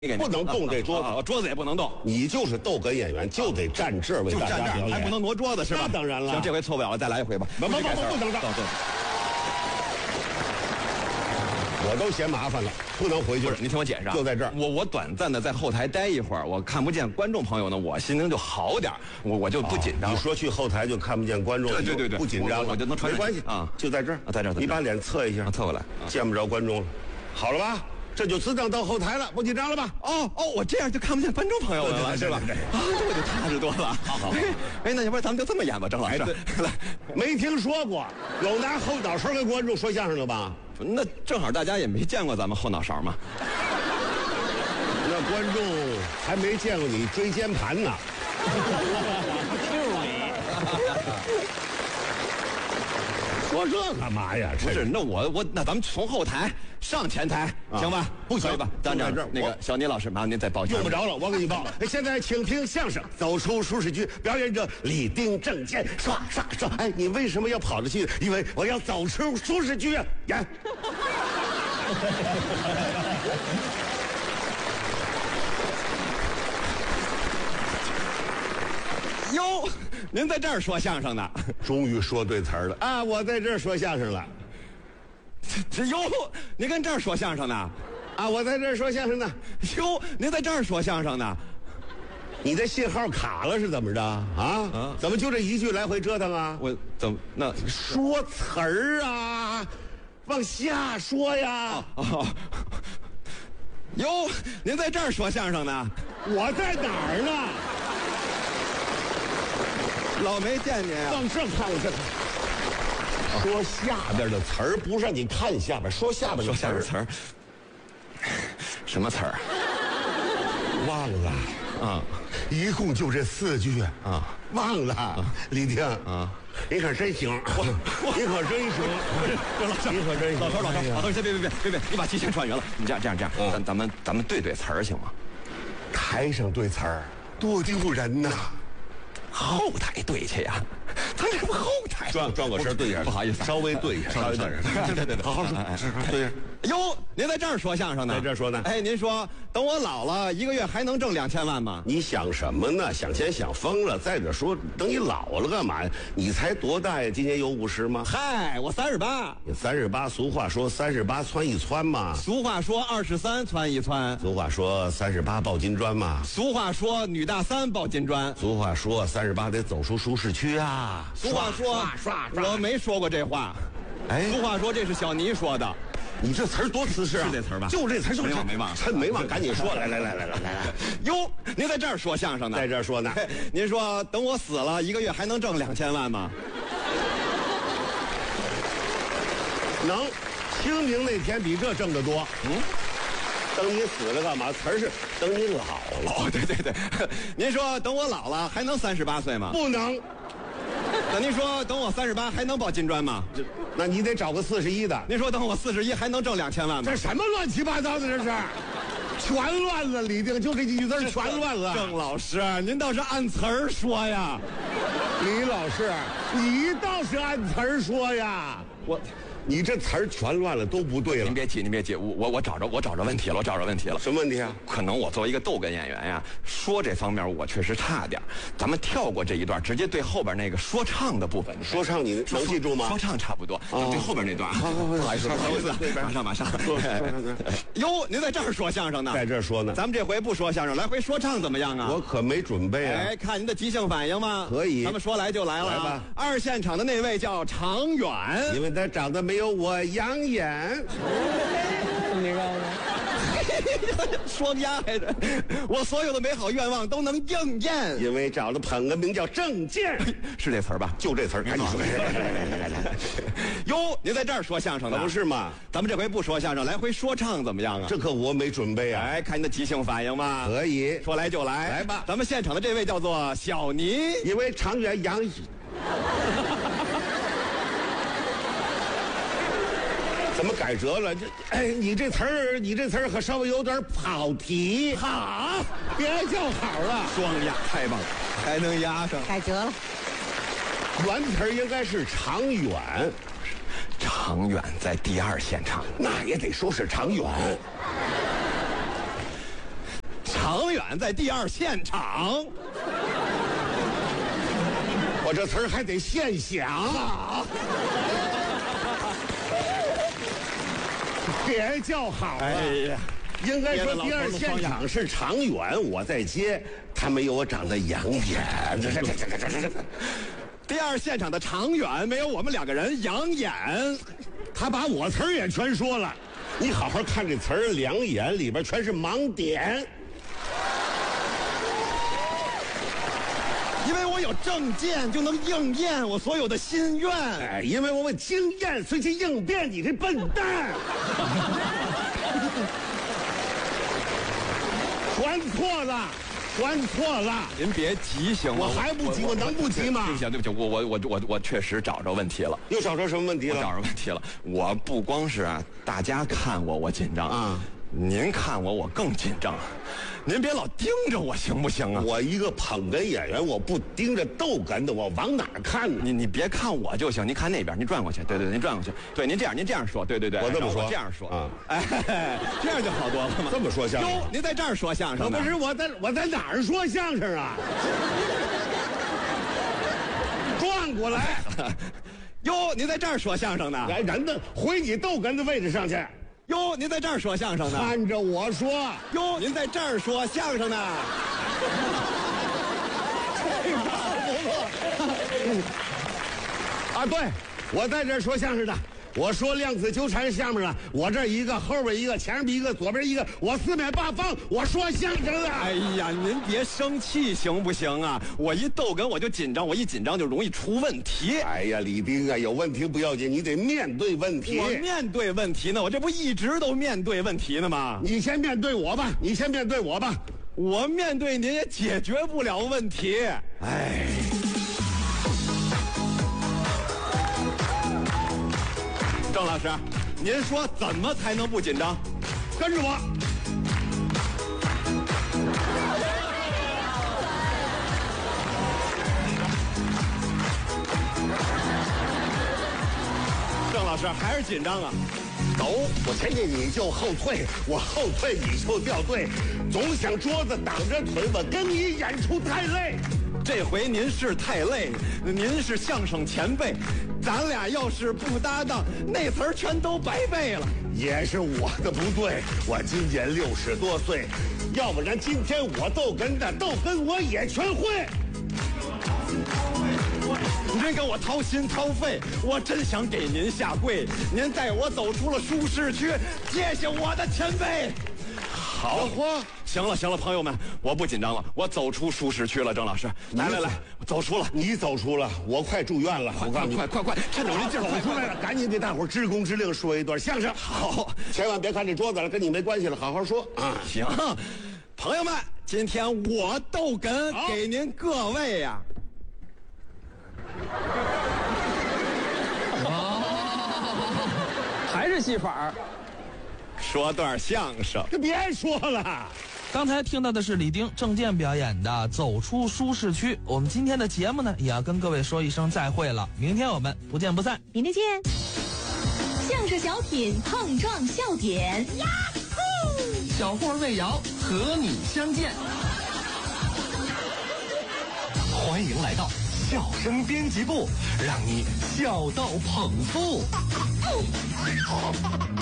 不能动这桌子， 桌子也不能动。 你就是逗哏演员，就得站这儿为大家表演， 还不能挪桌子是吧？ 那当然了。 行，这回错不了了，再来一回吧。 不能到。 我都嫌麻烦了，不能回去。 不是，你听我解释啊， 就在这儿。 我短暂的在后台待一会儿，我看不见观众朋友呢，我心情就好点，我就不紧张。 你说去后台就看不见观众， 对， 不紧张， 我就能传。 没关系啊， 就在这儿， 在这儿。 你把脸侧一下， 侧过来， 见不着观众了，好了吧？这就自动到后台了，不紧张了吧？ 哦，我这样就看不见观众朋友了，是吧？ 对。 啊，这我就踏实多了。好。哎，那要不然咱们就这么演吧，郑老师。来， 没听说过有拿后脑勺跟观众说相声的吧？ 那正好大家也没见过咱们后脑勺嘛。 那观众还没见过你椎间盘呢。说这干嘛呀？ 不是，那咱们从后台上前台，行吧？ 不行吧？咱这那个小倪老师，麻烦您再报。 用不着了，我给你报。现在请听相声，走出舒适区，表演者李丁正健，刷。哎，你为什么要跑着去？因为我要走出舒适区啊！演。 哟，您在这儿说相声呢？ 终于说对词儿了啊！我在这儿说相声了。 哟，您跟这儿说相声呢？ 啊，我在这儿说相声呢。 哟，您在这儿说相声呢？ 你的信号卡了是怎么着啊？怎么就这一句来回折腾啊？ 我怎么那说词儿啊？往下说呀！ 哟，您在这儿说相声呢？ 我在哪儿呢？ 老没见您啊！ 往这看，我这看。说下边的词儿，不是让你看下边，说下边的词儿。 什么词儿？ 忘了啊！ 一共就这4句啊！ 忘了，李丁啊，你可真行，你可真行，你可真行。 老头，先别，你把期限串匀了。你这样，咱们对词儿行吗？ 台上对词儿多丢人呐！ 后台对去呀，他这不后台转个身对一下， 不好意思， 稍微对一下，稍微对一下，对，好好说，对一下。 哟，您在这儿说相声呢？ 在这儿说呢。 哎，您说等我老了，1个月还能挣2000万吗？ 你想什么呢？想钱想疯了。再者说，等你老了干嘛呀？你才多大呀？今年有50吗？ 嗨，我38。 你38，俗话说38窜一窜嘛。 俗话说23窜一窜。 俗话说38抱金砖嘛。 俗话说女大3抱金砖。 俗话说38得走出舒适区啊。 俗话说，我没说过这话。 哎， 俗话说这是小倪说的。 你这词儿多瓷实啊！ 是这词儿吧？ 就这词儿， 没忘， 趁没忘，赶紧说！来！ 哟，您在这儿说相声呢？ 在这儿说呢。 您说等我死了，1个月还能挣2000万吗？ 能，清明那天比这挣得多。等你死了干嘛？词儿是等你老了。 哦，对，您说等我老了还能38岁吗？ 不能。 那您说等我38还能抱金砖吗？ 那你得找个41的。 您说等我41还能挣2000万吗？ 这什么乱七八糟的这是？全乱了，李定，就这几句字全乱了。 郑老师，您倒是按词儿说呀。 李老师，你倒是按词儿说呀。你这词儿全乱了，都不对了。 您别急，我找着问题了， 什么问题啊？ 可能我作为一个逗哏演员呀，说这方面我确实差点。咱们跳过这一段，直接对后边那个说唱的部分。 说唱你能记住吗？ 说唱差不多，对后边那段。不好意思，马上。哟，您在这儿说相声呢？ 在这儿说呢。 咱们这回不说相声，来回说唱怎么样啊？ 我可没准备啊。 哎，看您的即兴反应吗？ 可以。 咱们说来就来了。 来吧。 2现场的那位叫常远， 因为他长得没有我养眼。 你知道吗？ 双压来着，我所有的美好愿望都能应验。 因为找了捧个名叫郑健， 是这词儿吧？ 就这词儿，赶紧说。来。 哟，您在这儿说相声呢？ 不是吗？ 咱们这回不说相声，来回说唱怎么样啊？ 这可我没准备啊！ 哎，看你的即兴反应吧。 可以， 说来就来， 来吧。 咱们现场的这位叫做小倪， 因为长远养。怎么改折了？你这词儿可稍微有点跑题。 好， 别叫好了， 双压太棒了，还能压上。 改折了。 原词儿应该是长远， 长远在第2现场， 那也得说是长远。 常远在第二现场。 我这词儿还得现想。别叫好了。 哎呀， 应该说第二现场是常远，我在接，他没有我长得养眼。 第二现场的常远没有我们两个人养眼， 他把我词儿也全说了。你好好看这词儿，两眼里边全是盲点。 因为我有证件就能应验我所有的心愿。 哎，因为我有经验，随机应变，你这笨蛋。传错了，传错了。 您别急行吗？ 我还不急，我能不急吗？ 对不起，我确实找着问题了。 又找着什么问题了？ 我找着问题了。我不光是啊，大家看我紧张啊，您看我更紧张。您别老盯着我行不行啊？ 我一个捧哏演员，我不盯着逗哏的，我往哪儿看呢？ 你别看我就行，您看那边，您转过去，对，您转过去，对，您这样说，对， 我这么说， 我这样说啊， 哎，这样就好多了嘛。 这么说相声？ 哟，您在这儿说相声呢？ 不是我在哪儿说相声啊？转过来。 哟，您在这儿说相声呢？ 来人呢，回你逗哏的位置上去。 哟，您在这儿说相声呢？ 看着我说。 哟，您在这儿说相声呢？ 啊，对，我在这儿说相声的。我说量子纠缠下面了，我这一个，后边一个，前边一个，左边一个，我四面八方，我说相声的。 哎呀，您别生气行不行啊？我一逗哏我就紧张，我一紧张就容易出问题。 哎呀，李丁啊，有问题不要紧，你得面对问题。 我面对问题呢，我这不一直都面对问题呢吗？ 你先面对我吧，你先面对我吧。 我面对您也解决不了问题。哎。郑老师，您说怎么才能不紧张？ 跟着我。 郑老师还是紧张啊？ 走，我前进你就后退，我后退你就掉队，总想桌子挡着腿，我跟你演出太累。 这回您是太累，您是相声前辈，咱俩要是不搭档，那词儿全都白背了。 也是我的不对，我今年60多岁，要不然今天我逗哏的逗哏我也全会。 您给我掏心掏肺，我真想给您下跪。您带我走出了舒适区，谢谢我的前辈。好，行了，朋友们，我不紧张了，我走出舒适区了。郑老师，来，我走出了， 你走出了，我快住院了。我告诉你， 快，趁着我这劲儿走出来了，赶紧给大伙支公支令说一段相声。 好， 千万别看这桌子了，跟你没关系了，好好说啊。 行，朋友们，今天我逗哏给您各位呀。 还是戏法儿。 说段相声， 别说了。 刚才听到的是李丁、郑健表演的《走出舒适区》。我们今天的节目呢，也要跟各位说一声再会了。明天我们不见不散。 明天见。相声小品碰撞笑点，呀呼！ 小霍魏瑶和你相见。欢迎来到笑声编辑部，让你笑到捧腹。